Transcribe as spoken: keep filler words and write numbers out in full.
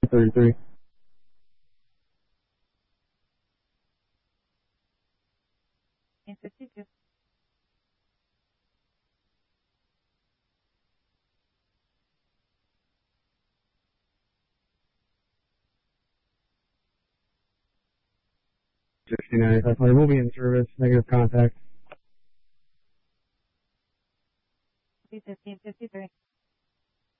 thirty-three. fifty-two. sixty-nine, five hundred will be in service, negative contact. fifteen fifty-three.